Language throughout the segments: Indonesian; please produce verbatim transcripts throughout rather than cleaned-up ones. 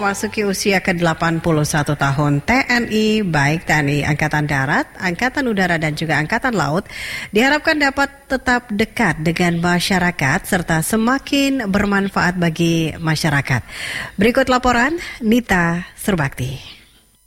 memasuki usia ke delapan puluh satu tahun, T N I, baik T N I Angkatan Darat, Angkatan Udara, dan juga Angkatan Laut, diharapkan dapat tetap dekat dengan masyarakat serta semakin bermanfaat bagi masyarakat. Berikut laporan Nita Surbakti.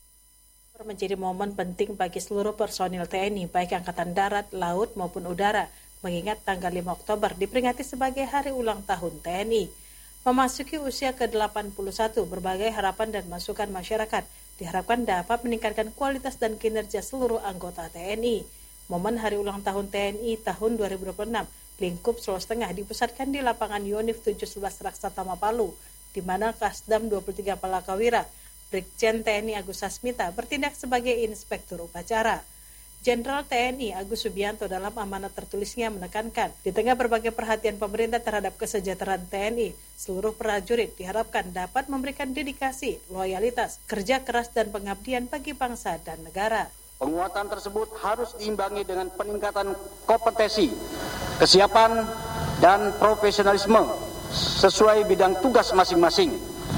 Menjadi momen penting bagi seluruh personil T N I, baik Angkatan Darat, Laut, maupun Udara, mengingat tanggal lima Oktober diperingati sebagai hari ulang tahun T N I. Memasuki usia ke delapan puluh satu, berbagai harapan dan masukan masyarakat diharapkan dapat meningkatkan kualitas dan kinerja seluruh anggota T N I. Momen hari ulang tahun T N I tahun dua ribu dua puluh enam, lingkup Sulawesi Tengah dipusatkan di lapangan Yonif tujuh sebelas Raksatama Palu, di mana Kasdam dua puluh tiga Palakawira, Brigjen T N I Agus Sasmita bertindak sebagai inspektur upacara. Jenderal T N I Agus Subianto dalam amanat tertulisnya menekankan, di tengah berbagai perhatian pemerintah terhadap kesejahteraan T N I, seluruh prajurit diharapkan dapat memberikan dedikasi, loyalitas, kerja keras dan pengabdian bagi bangsa dan negara. Penguatan tersebut harus diimbangi dengan peningkatan kompetensi, kesiapan, dan profesionalisme sesuai bidang tugas masing-masing,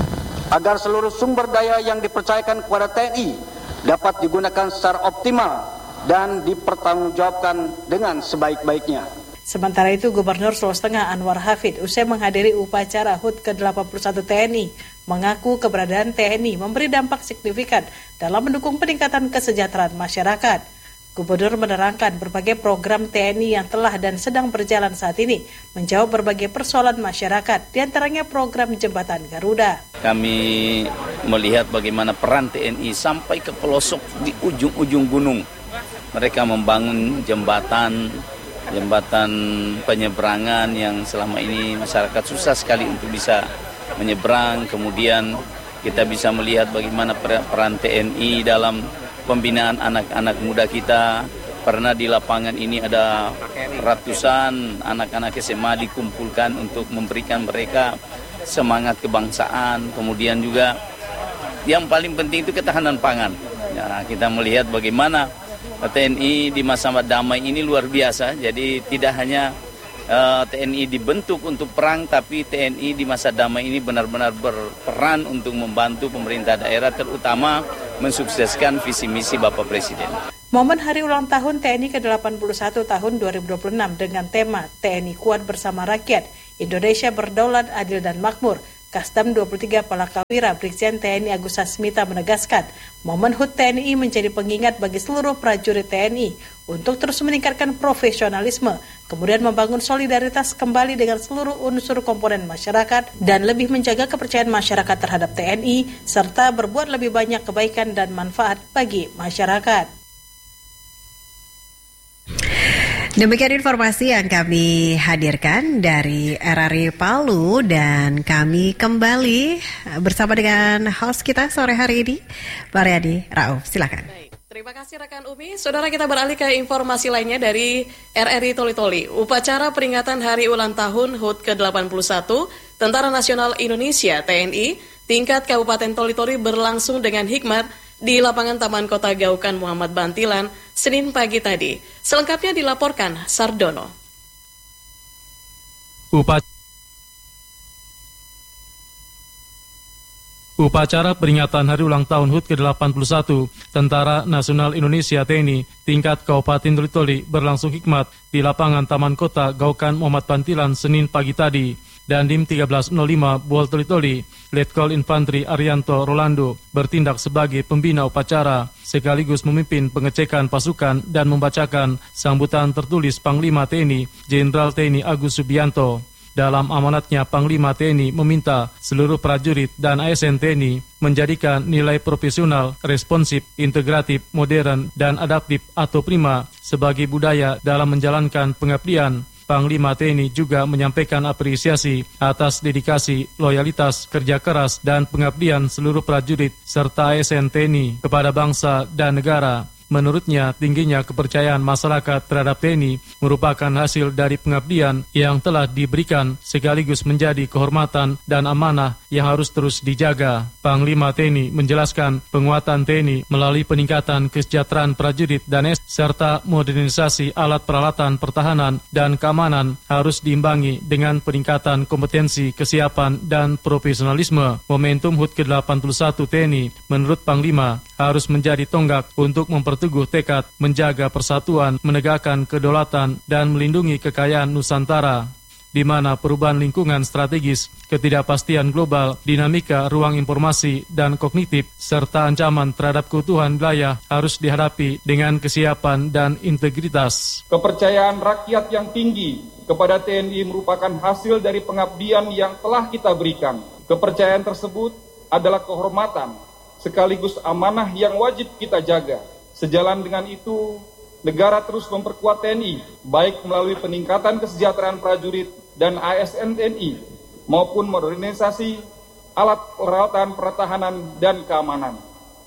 agar seluruh sumber daya yang dipercayakan kepada T N I dapat digunakan secara optimal dan dipertanggungjawabkan dengan sebaik-baiknya. Sementara itu, Gubernur Sulawesi Tengah Anwar Hafid usai menghadiri upacara H U T ke delapan puluh satu T N I mengaku keberadaan T N I memberi dampak signifikan dalam mendukung peningkatan kesejahteraan masyarakat. Gubernur menerangkan berbagai program T N I yang telah dan sedang berjalan saat ini menjawab berbagai persoalan masyarakat, diantaranya program Jembatan Garuda. Kami melihat bagaimana peran T N I sampai ke pelosok di ujung-ujung gunung. Mereka membangun jembatan, jembatan penyeberangan yang selama ini masyarakat susah sekali untuk bisa menyeberang. Kemudian kita bisa melihat bagaimana peran T N I dalam pembinaan anak-anak muda kita. Karena di lapangan ini ada ratusan anak-anak S M A dikumpulkan untuk memberikan mereka semangat kebangsaan. Kemudian juga yang paling penting itu ketahanan pangan. Ya, kita melihat bagaimana T N I di masa damai ini luar biasa. Jadi tidak hanya uh, T N I dibentuk untuk perang, tapi T N I di masa damai ini benar-benar berperan untuk membantu pemerintah daerah, terutama mensukseskan visi misi Bapak Presiden. Momen hari ulang tahun T N I ke delapan puluh satu tahun dua ribu dua puluh enam dengan tema T N I Kuat Bersama Rakyat, Indonesia Berdaulat, Adil dan Makmur, Kasdam dua puluh tiga Palakawira Brigjen T N I Agus Sasmita menegaskan, momen H U T T N I menjadi pengingat bagi seluruh prajurit T N I untuk terus meningkatkan profesionalisme, kemudian membangun solidaritas kembali dengan seluruh unsur komponen masyarakat, dan lebih menjaga kepercayaan masyarakat terhadap T N I, serta berbuat lebih banyak kebaikan dan manfaat bagi masyarakat. Demikian informasi yang kami hadirkan dari R R I Palu, dan kami kembali bersama dengan host kita sore hari ini, Pak Riyadi Rauf. Silakan. Baik, terima kasih rekan Umi. Saudara, kita beralih ke informasi lainnya dari R R I Toli-Toli. Upacara peringatan hari ulang tahun H U T ke delapan puluh satu Tentara Nasional Indonesia T N I tingkat Kabupaten Toli-Toli berlangsung dengan hikmat di lapangan Taman Kota Gaukan Muhammad Bantilan, Senin pagi tadi. Selengkapnya dilaporkan Sardono. Upac- Upacara peringatan hari ulang tahun H U T ke delapan puluh satu Tentara Nasional Indonesia T N I tingkat Kabupaten Toli-Toli berlangsung hikmat di lapangan Taman Kota Gaukan Muhammad Bantilan, Senin pagi tadi. Dandim tiga belas nol lima Buol Toli-Toli, Letkol Infantri Arianto Rolando bertindak sebagai pembina upacara, sekaligus memimpin pengecekan pasukan dan membacakan sambutan tertulis Panglima T N I, Jenderal T N I Agus Subianto. Dalam amanatnya, Panglima T N I meminta seluruh prajurit dan A S N T N I menjadikan nilai profesional, responsif, integratif, modern, dan adaptif atau prima sebagai budaya dalam menjalankan pengabdian. Panglima T N I juga menyampaikan apresiasi atas dedikasi, loyalitas, kerja keras, dan pengabdian seluruh prajurit serta A S N T N I kepada bangsa dan negara. Menurutnya, tingginya kepercayaan masyarakat terhadap T N I merupakan hasil dari pengabdian yang telah diberikan sekaligus menjadi kehormatan dan amanah yang harus terus dijaga. Panglima T N I menjelaskan penguatan T N I melalui peningkatan kesejahteraan prajurit dan S serta modernisasi alat peralatan pertahanan dan keamanan harus diimbangi dengan peningkatan kompetensi, kesiapan, dan profesionalisme. Momentum H U T ke delapan puluh satu T N I menurut Panglima harus menjadi tonggak untuk memperteguh tekad menjaga persatuan, menegakkan kedaulatan, dan melindungi kekayaan Nusantara, di mana perubahan lingkungan strategis, ketidakpastian global, dinamika ruang informasi dan kognitif, serta ancaman terhadap keutuhan wilayah harus dihadapi dengan kesiapan dan integritas. Kepercayaan rakyat yang tinggi kepada T N I merupakan hasil dari pengabdian yang telah kita berikan. Kepercayaan tersebut adalah kehormatan sekaligus amanah yang wajib kita jaga. Sejalan dengan itu, negara terus memperkuat T N I, baik melalui peningkatan kesejahteraan prajurit dan A S N T N I, maupun modernisasi alat peralatan pertahanan dan keamanan.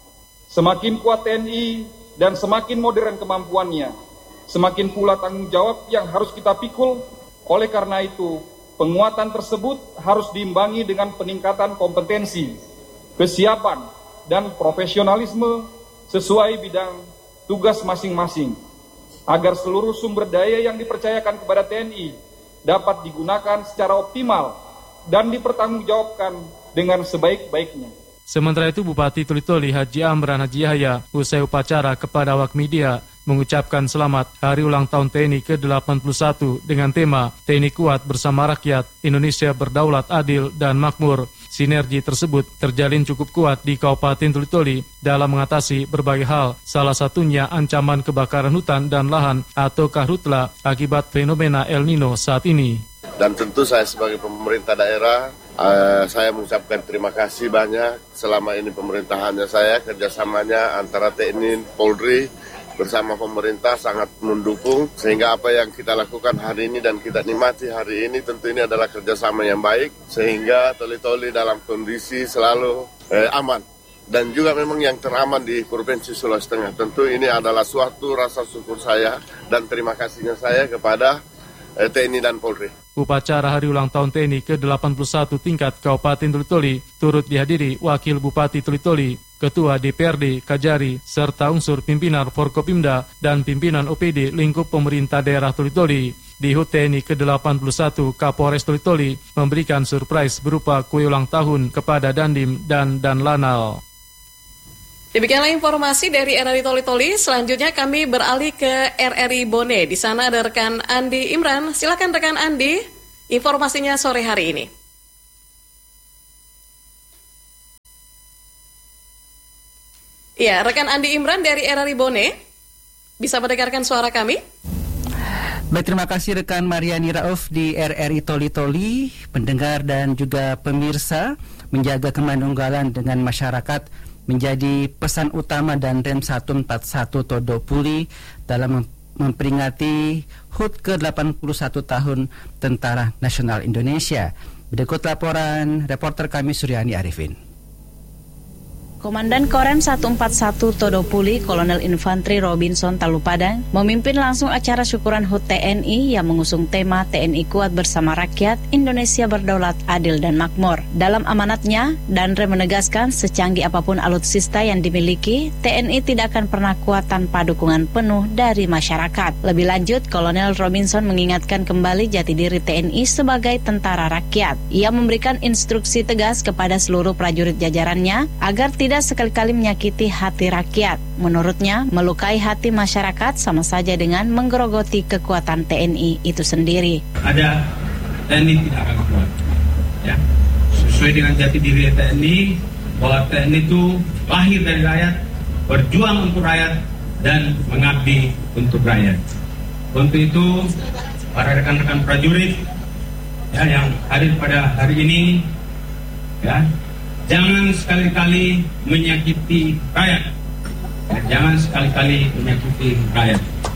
Semakin kuat T N I dan semakin modern kemampuannya, semakin pula tanggung jawab yang harus kita pikul. Oleh karena itu, penguatan tersebut harus diimbangi dengan peningkatan kompetensi, kesiapan, dan profesionalisme sesuai bidang tugas masing-masing, agar seluruh sumber daya yang dipercayakan kepada T N I dapat digunakan secara optimal dan dipertanggungjawabkan dengan sebaik-baiknya. Sementara itu, Bupati Toli-Toli Haji Amran Haji Yahya usai upacara kepada awak media mengucapkan selamat Hari Ulang Tahun T N I ke delapan puluh satu dengan tema T N I Kuat Bersama Rakyat, Indonesia Berdaulat Adil dan Makmur. Sinergi tersebut terjalin cukup kuat di Kabupaten Toli-Toli dalam mengatasi berbagai hal, salah satunya ancaman kebakaran hutan dan lahan atau karhutla akibat fenomena El Nino saat ini. Dan tentu saya sebagai pemerintah daerah, uh, saya mengucapkan terima kasih banyak selama ini pemerintahannya saya, kerjasamanya antara T N I, Polri, bersama pemerintah sangat mendukung, sehingga apa yang kita lakukan hari ini dan kita nikmati hari ini tentu ini adalah kerjasama yang baik, sehingga Toli-Toli dalam kondisi selalu eh, aman. Dan juga memang yang teraman di Provinsi Sulawesi Tengah. Tentu ini adalah suatu rasa syukur saya dan terima kasihnya saya kepada eh, T N I dan Polri. Upacara Hari Ulang Tahun T N I ke delapan puluh satu tingkat Kabupaten Toli-Toli turut dihadiri Wakil Bupati Toli-Toli, Ketua D P R D Kajari, serta unsur pimpinan Forkopimda dan pimpinan O P D lingkup pemerintah daerah Toli-Toli. Di H U T T N I ke delapan puluh satu, Kapolres Toli-Toli memberikan surprise berupa kue ulang tahun kepada Dandim dan Danlanal. Demikianlah informasi dari R R I Toli-Toli. Selanjutnya kami beralih ke R R I Bone. Di sana ada rekan Andi Imran. Silakan rekan Andi, informasinya sore hari ini. Ya, rekan Andi Imran dari R R I Bone, bisa mendengarkan suara kami? Baik, terima kasih rekan Mariani Rauf di R R I Toli-Toli, pendengar dan juga pemirsa. Menjaga kemanunggalan dengan masyarakat menjadi pesan utama dan Rem seratus empat puluh satu Todopuli dalam memperingati H U T ke delapan puluh satu tahun Tentara Nasional Indonesia. Berikut laporan reporter kami Suryani Arifin. Komandan Korem seratus empat puluh satu Todopuli, Kolonel Infanteri Robinson Talupadang, memimpin langsung acara syukuran H U T T N I yang mengusung tema T N I Kuat Bersama Rakyat, Indonesia Berdaulat Adil dan Makmur. Dalam amanatnya, Danre menegaskan secanggih apapun alutsista yang dimiliki, T N I tidak akan pernah kuat tanpa dukungan penuh dari masyarakat. Lebih lanjut, Kolonel Robinson mengingatkan kembali jati diri T N I sebagai tentara rakyat. Ia memberikan instruksi tegas kepada seluruh prajurit jajarannya agar tidak tidak sekali-kali menyakiti hati rakyat. Menurutnya, melukai hati masyarakat sama saja dengan menggerogoti kekuatan T N I itu sendiri. Ada T N I tidak akan kuat. Ya. Sesuai dengan jati diri T N I, bahwa T N I itu lahir dari rakyat, berjuang untuk rakyat, dan mengabdi untuk rakyat. Untuk itu, para rekan-rekan prajurit ya, yang hadir pada hari ini, ya, jangan sekali-kali menyakiti rakyat. Ya, jangan sekali-kali menyakiti rakyat.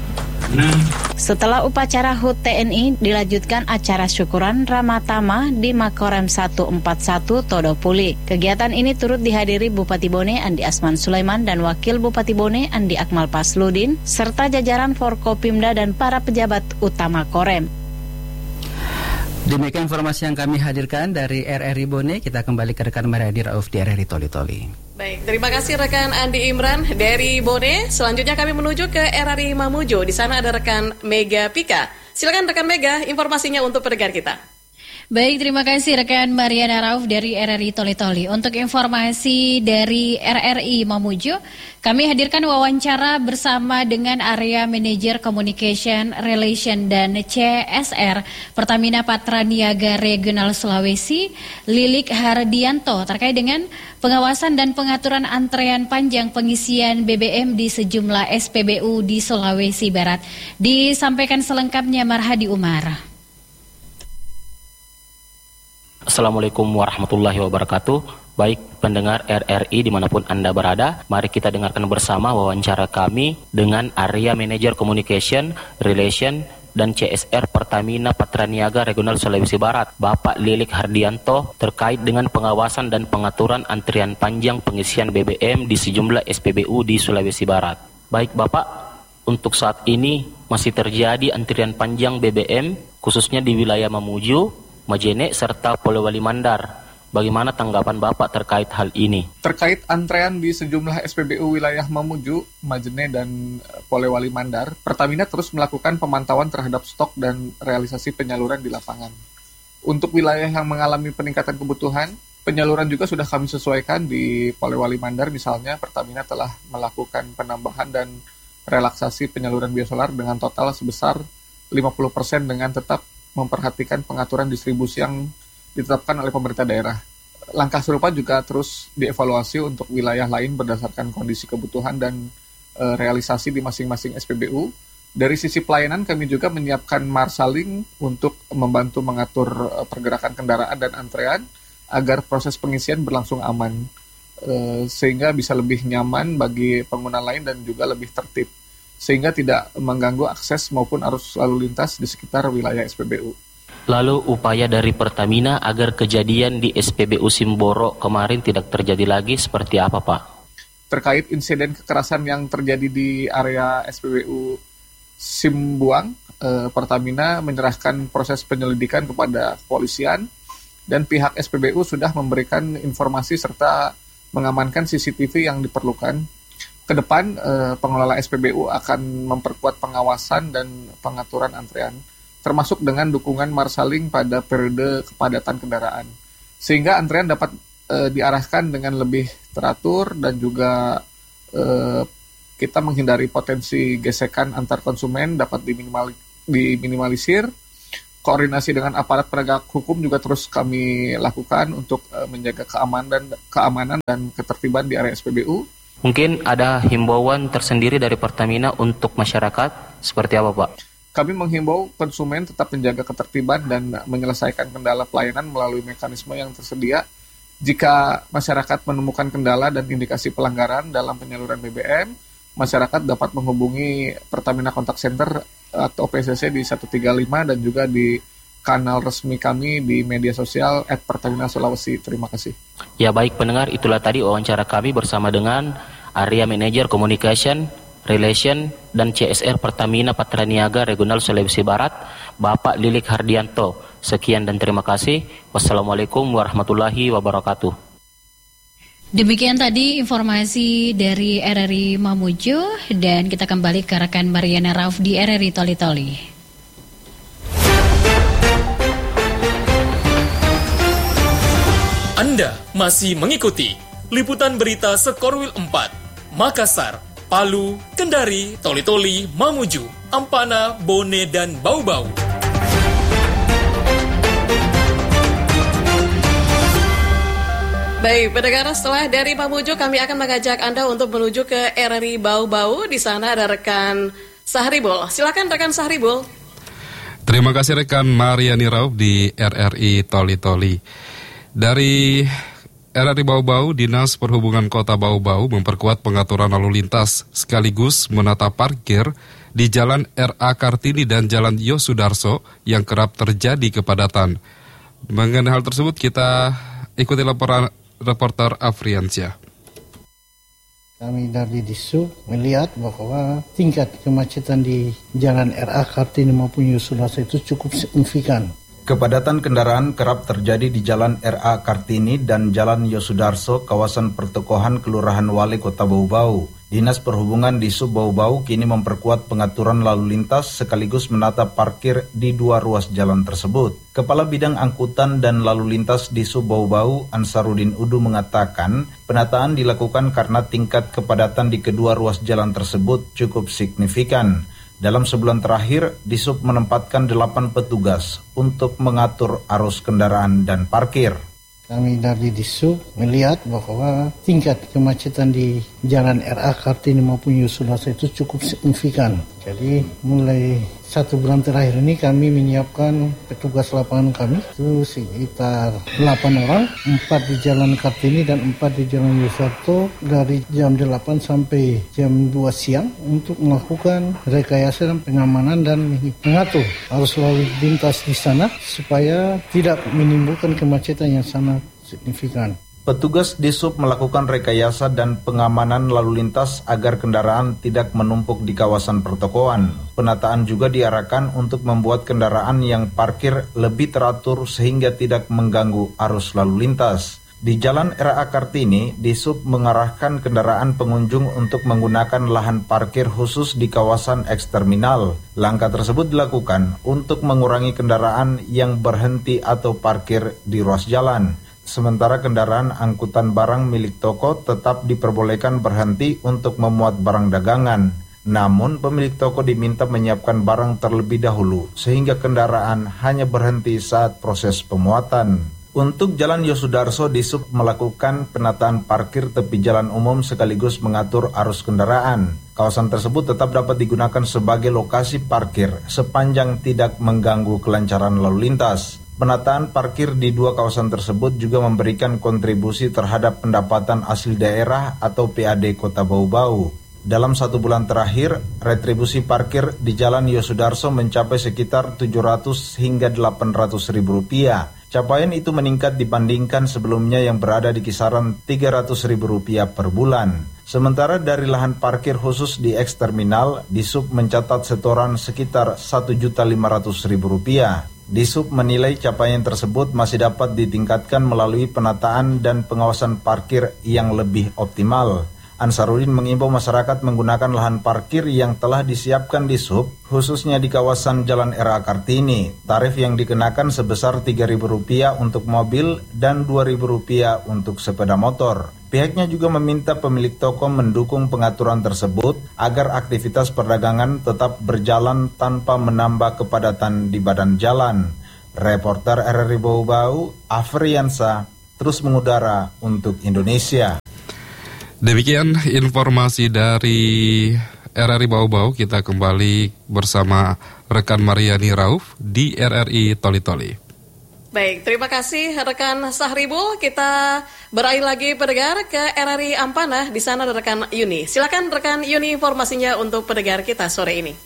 Setelah upacara H U T T N I dilanjutkan acara syukuran Ramatama di Makorem seratus empat puluh satu Todopuli. Kegiatan ini turut dihadiri Bupati Bone Andi Asman Sulaiman dan Wakil Bupati Bone Andi Akmal Pasludin serta jajaran Forkopimda dan para pejabat utama Korem. Demikian informasi yang kami hadirkan dari R R I Bone. Kita kembali ke rekan Mariani Rauf di R R I Toli Toli. Baik, terima kasih rekan Andi Imran dari Bone. Selanjutnya kami menuju ke R R I Mamuju. Di sana ada rekan Mega Pika. Silakan rekan Mega, informasinya untuk pendengar kita. Baik, terima kasih rekan Mariana Rauf dari R R I Toli Toli. Untuk informasi dari R R I Mamuju, kami hadirkan wawancara bersama dengan Area Manager Communication Relation dan C S R Pertamina Patraniaga Regional Sulawesi, Lilik Hardianto, terkait dengan pengawasan dan pengaturan antrean panjang pengisian B B M di sejumlah S P B U di Sulawesi Barat. Disampaikan selengkapnya Marhadi Umar. Assalamualaikum warahmatullahi wabarakatuh. Baik pendengar R R I dimanapun Anda berada, mari kita dengarkan bersama wawancara kami dengan Area Manager Communication, Relation, dan C S R Pertamina Patraniaga Regional Sulawesi Barat, Bapak Lilik Hardianto, terkait dengan pengawasan dan pengaturan antrian panjang pengisian B B M di sejumlah S P B U di Sulawesi Barat. Baik Bapak, untuk saat ini masih terjadi antrian panjang B B M, khususnya di wilayah Mamuju, Majene, serta Polewali Mandar. Bagaimana tanggapan Bapak terkait hal ini? Terkait antrean di sejumlah S P B U wilayah Mamuju, Majene, dan Polewali Mandar, Pertamina terus melakukan pemantauan terhadap stok dan realisasi penyaluran di lapangan. Untuk wilayah yang mengalami peningkatan kebutuhan, penyaluran juga sudah kami sesuaikan. Di Polewali Mandar misalnya, Pertamina telah melakukan penambahan dan relaksasi penyaluran biosolar dengan total sebesar lima puluh persen dengan tetap memperhatikan pengaturan distribusi yang ditetapkan oleh pemerintah daerah. Langkah serupa juga terus dievaluasi untuk wilayah lain berdasarkan kondisi kebutuhan dan e, realisasi di masing-masing S P B U. Dari sisi pelayanan kami juga menyiapkan marshaling untuk membantu mengatur e, pergerakan kendaraan dan antrean agar proses pengisian berlangsung aman, e, sehingga bisa lebih nyaman bagi pengguna lain dan juga lebih tertib, sehingga tidak mengganggu akses maupun arus lalu lintas di sekitar wilayah S P B U. Lalu upaya dari Pertamina agar kejadian di S P B U Simboro kemarin tidak terjadi lagi seperti apa Pak? Terkait insiden kekerasan yang terjadi di area S P B U Simbuang, eh, Pertamina menyerahkan proses penyelidikan kepada kepolisian dan pihak S P B U sudah memberikan informasi serta mengamankan C C T V yang diperlukan. Ke depan, eh, pengelola S P B U akan memperkuat pengawasan dan pengaturan antrean, termasuk dengan dukungan marshaling pada periode kepadatan kendaraan, sehingga antrean dapat eh, diarahkan dengan lebih teratur dan juga eh, kita menghindari potensi gesekan antar konsumen dapat diminimal, diminimalisir. Koordinasi dengan aparat penegak hukum juga terus kami lakukan untuk eh, menjaga keamanan, keamanan dan ketertiban di area S P B U. Mungkin ada himbauan tersendiri dari Pertamina untuk masyarakat, seperti apa Pak? Kami menghimbau konsumen tetap menjaga ketertiban dan menyelesaikan kendala pelayanan melalui mekanisme yang tersedia. Jika masyarakat menemukan kendala dan indikasi pelanggaran dalam penyaluran B B M, masyarakat dapat menghubungi Pertamina Contact Center atau P C C di satu tiga lima dan juga di kanal resmi kami di media sosial at Pertamina Sulawesi. Terima kasih. Ya baik pendengar, itulah tadi wawancara kami bersama dengan Area Manager Communication, Relation, dan C S R Pertamina Patraniaga Regional Sulawesi Barat, Bapak Lilik Hardianto. Sekian dan terima kasih. Wassalamualaikum warahmatullahi wabarakatuh. Demikian tadi informasi dari R R I Mamuju, dan kita kembali ke rekan Mariana Rauf di R R I Toli Toli. Anda masih mengikuti liputan berita Sekorwil empat, Makassar, Palu, Kendari, Toli Toli, Mamuju, Ampana, Bone, dan Bau-Bau. Baik, pendengar, setelah dari Mamuju kami akan mengajak Anda untuk menuju ke R R I Bau-Bau. Di sana ada rekan Sahribul. Silakan rekan Sahribul. Terima kasih rekan Mariani Rauf di R R I Toli Toli. Dari R R I Bau-Bau, Dinas Perhubungan Kota Bau-Bau memperkuat pengaturan lalu lintas sekaligus menata parkir di Jalan R A Kartini dan Jalan Yosudarso yang kerap terjadi kepadatan. Mengenai hal tersebut kita ikuti laporan reporter Afriansyah. Kami dari Disub melihat bahwa tingkat kemacetan di Jalan R A Kartini maupun Yosudarso itu cukup signifikan. Kepadatan kendaraan kerap terjadi di Jalan R A Kartini dan Jalan Yosudarso, kawasan pertokohan Kelurahan Wale, Kota Bau-Bau. Dinas Perhubungan di Sub Bau-Bau kini memperkuat pengaturan lalu lintas sekaligus menata parkir di dua ruas jalan tersebut. Kepala Bidang Angkutan dan Lalu Lintas di Sub Bau-Bau, Ansarudin Udu, mengatakan penataan dilakukan karena tingkat kepadatan di kedua ruas jalan tersebut cukup signifikan. Dalam sebulan terakhir, Disub menempatkan delapan petugas untuk mengatur arus kendaraan dan parkir. Kami dari Disub melihat bahwa tingkat kemacetan di Jalan R A Kartini maupun Yosudarso itu cukup signifikan. Jadi mulai satu bulan terakhir ini kami menyiapkan petugas lapangan kami itu sekitar delapan orang, empat di Jalan Kartini dan empat di Jalan Yosudarso dari jam delapan sampai jam dua siang untuk melakukan rekayasa dan pengamanan dan mengatur arus lalu lintas di sana supaya tidak menimbulkan kemacetan yang sangat signifikan. Petugas Disub melakukan rekayasa dan pengamanan lalu lintas agar kendaraan tidak menumpuk di kawasan pertokoan. Penataan juga diarahkan untuk membuat kendaraan yang parkir lebih teratur sehingga tidak mengganggu arus lalu lintas. Di Jalan R A Kartini, Disub mengarahkan kendaraan pengunjung untuk menggunakan lahan parkir khusus di kawasan eks-terminal. Langkah tersebut dilakukan untuk mengurangi kendaraan yang berhenti atau parkir di ruas jalan. Sementara kendaraan angkutan barang milik toko tetap diperbolehkan berhenti untuk memuat barang dagangan. Namun pemilik toko diminta menyiapkan barang terlebih dahulu sehingga kendaraan hanya berhenti saat proses pemuatan. Untuk Jalan Yosudarso, Disub melakukan penataan parkir tepi jalan umum sekaligus mengatur arus kendaraan. Kawasan tersebut tetap dapat digunakan sebagai lokasi parkir sepanjang tidak mengganggu kelancaran lalu lintas. Penataan parkir di dua kawasan tersebut juga memberikan kontribusi terhadap pendapatan asli daerah atau P A D Kota Bau-Bau. Dalam satu bulan terakhir, retribusi parkir di Jalan Yosudarso mencapai sekitar tujuh ratus hingga delapan ratus ribu rupiah. Capaian itu meningkat dibandingkan sebelumnya yang berada di kisaran tiga ratus ribu rupiah per bulan. Sementara dari lahan parkir khusus di eks-terminal, Disub mencatat setoran sekitar satu juta lima ratus ribu rupiah. Disub menilai capaian tersebut masih dapat ditingkatkan melalui penataan dan pengawasan parkir yang lebih optimal. Ansarudin mengimbau masyarakat menggunakan lahan parkir yang telah disiapkan Disub, khususnya di kawasan Jalan R A Kartini. Tarif yang dikenakan sebesar tiga ribu rupiah untuk mobil dan dua ribu rupiah untuk sepeda motor. Pihaknya juga meminta pemilik toko mendukung pengaturan tersebut agar aktivitas perdagangan tetap berjalan tanpa menambah kepadatan di badan jalan. Reporter R R I Bau-Bau, Afriansa, terus mengudara untuk Indonesia. Demikian informasi dari R R I Bau-Bau. Kita kembali bersama rekan Mariani Rauf di R R I Toli-Toli. Baik, terima kasih rekan Sahribul. Kita beralih lagi pendengar ke R R I Ampana. Di sana ada rekan Yuni. Silakan rekan Yuni informasinya untuk pendengar kita sore ini.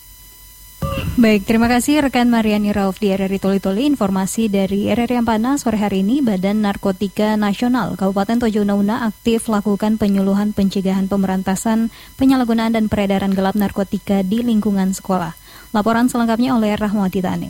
Baik, terima kasih rekan Mariani Rauf di R R I Toli-Toli. Informasi dari R R I Ampana sore hari ini, Badan Narkotika Nasional Kabupaten Tojo Una-Una aktif lakukan penyuluhan pencegahan pemberantasan penyalahgunaan dan peredaran gelap narkotika di lingkungan sekolah. Laporan selengkapnya oleh Rahmawati Tane.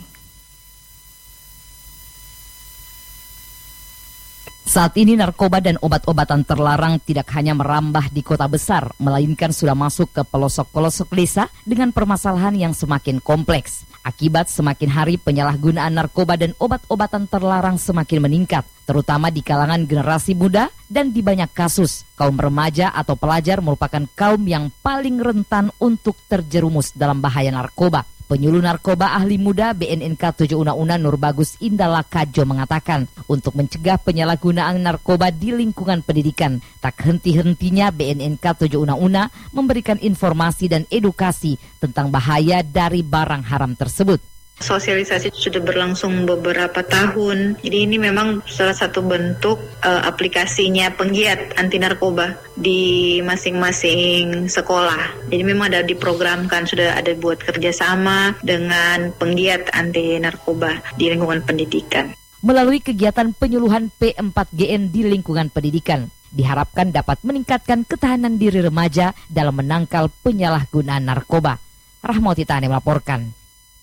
Saat ini narkoba dan obat-obatan terlarang tidak hanya merambah di kota besar, melainkan sudah masuk ke pelosok-pelosok desa dengan permasalahan yang semakin kompleks. Akibat semakin hari penyalahgunaan narkoba dan obat-obatan terlarang semakin meningkat, terutama di kalangan generasi muda dan di banyak kasus, kaum remaja atau pelajar merupakan kaum yang paling rentan untuk terjerumus dalam bahaya narkoba. Penyuluh narkoba ahli muda B N N K Tojo Una-Una Nurbagus Indala Kajo mengatakan untuk mencegah penyalahgunaan narkoba di lingkungan pendidikan, tak henti-hentinya B N N K Tojo Una-Una memberikan informasi dan edukasi tentang bahaya dari barang haram tersebut. Sosialisasi sudah berlangsung beberapa tahun. Jadi ini memang salah satu bentuk uh, aplikasinya penggiat anti narkoba di masing-masing sekolah. Jadi memang ada diprogramkan, sudah ada buat kerjasama dengan penggiat anti narkoba di lingkungan pendidikan. Melalui kegiatan penyuluhan P empat G N di lingkungan pendidikan, diharapkan dapat meningkatkan ketahanan diri remaja dalam menangkal penyalahgunaan narkoba. Rahmawati Tani melaporkan.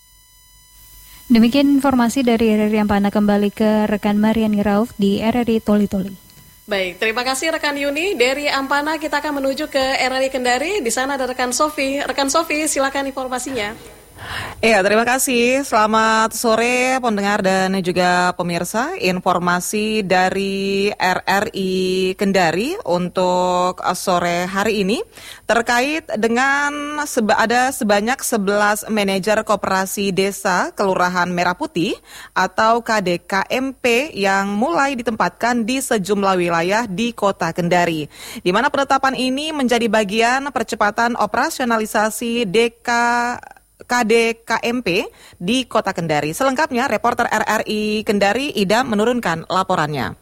Demikian informasi dari R R I Ampana, kembali ke rekan Mariani Rauf di R R I Toli-Toli. Baik, terima kasih rekan Yuni. Dari Ampana kita akan menuju ke R R I Kendari. Di sana ada rekan Sofi. Rekan Sofi, silakan informasinya. Iya, terima kasih. Selamat sore pendengar dan juga pemirsa. Informasi dari R R I Kendari untuk sore hari ini terkait dengan seba, ada sebanyak sebelas manajer koperasi desa Kelurahan Merah Putih atau K D K M P yang mulai ditempatkan di sejumlah wilayah di Kota Kendari, di mana penetapan ini menjadi bagian percepatan operasionalisasi D K K D K M P di Kota Kendari. Selengkapnya, reporter R R I Kendari Ida menurunkan laporannya.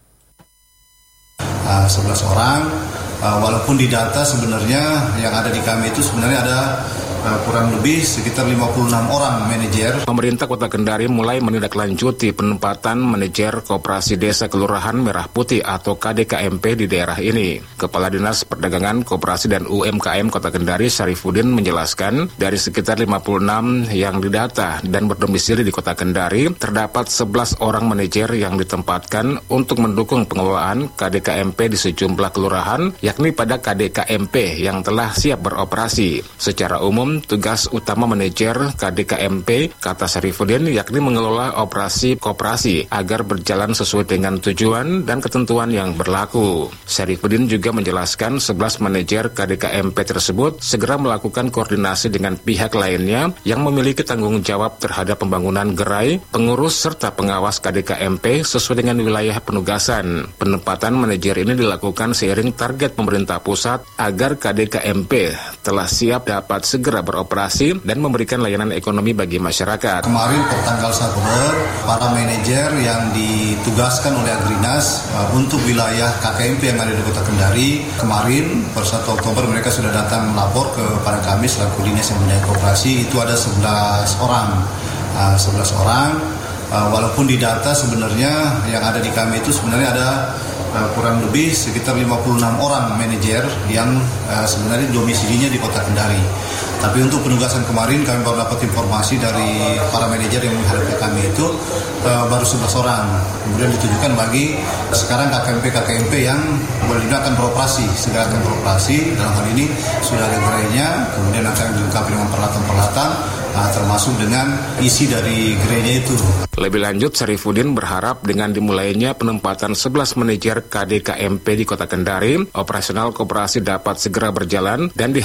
Uh, sebelas orang, uh, walaupun di data sebenarnya yang ada di kami itu sebenarnya ada uh, kurang lebih sekitar lima puluh enam orang manajer. Pemerintah Kota Kendari mulai menindaklanjuti penempatan manajer Koperasi Desa Kelurahan Merah Putih atau K D K M P di daerah ini. Kepala Dinas Perdagangan, Koperasi dan U M K M Kota Kendari Syarifuddin menjelaskan, dari sekitar lima puluh enam yang didata dan berdomisili di Kota Kendari, terdapat sebelas orang manajer yang ditempatkan untuk mendukung pengelolaan K D K M P di sejumlah kelurahan, yakni pada K D K M P yang telah siap beroperasi. Secara umum, tugas utama manajer K D K M P, kata Syarifuddin, yakni mengelola operasi koperasi agar berjalan sesuai dengan tujuan dan ketentuan yang berlaku. Syarifuddin juga menjelaskan sebelas manajer K D K M P tersebut segera melakukan koordinasi dengan pihak lainnya yang memiliki tanggung jawab terhadap pembangunan gerai, pengurus serta pengawas K D K M P sesuai dengan wilayah penugasan. Penempatan manajer ini dilakukan seiring target pemerintah pusat agar K D K M P telah siap dapat segera beroperasi dan memberikan layanan ekonomi bagi masyarakat. Kemarin per tanggal satu, para manajer yang ditugaskan oleh Agrinas uh, untuk wilayah K K M P yang ada di Kota Kendari, kemarin per satu Oktober mereka sudah datang melapor kepada kami selaku dinas yang membiayai koperasi. Itu ada sebelas orang. Uh, sebelas orang, uh, walaupun di data sebenarnya yang ada di kami itu sebenarnya ada Uh, kurang lebih sekitar lima puluh enam orang manajer yang uh, sebenarnya domisilinya di Kota Kendari. Tapi untuk penugasan kemarin kami baru dapat informasi dari para manajer yang menghadapi kami itu uh, baru sebelas orang. Kemudian ditujukan bagi sekarang K K M P K K M P yang boleh akan beroperasi, segera akan beroperasi. Dalam hal ini sudah ada gerainya, kemudian akan dilengkapi dengan peralatan-peralatan, uh, termasuk dengan isi dari gerainya itu. Lebih lanjut, Syarifuddin berharap dengan dimulainya penempatan sebelas manajer K D K M P di Kota Kendari, operasional koperasi dapat segera berjalan dan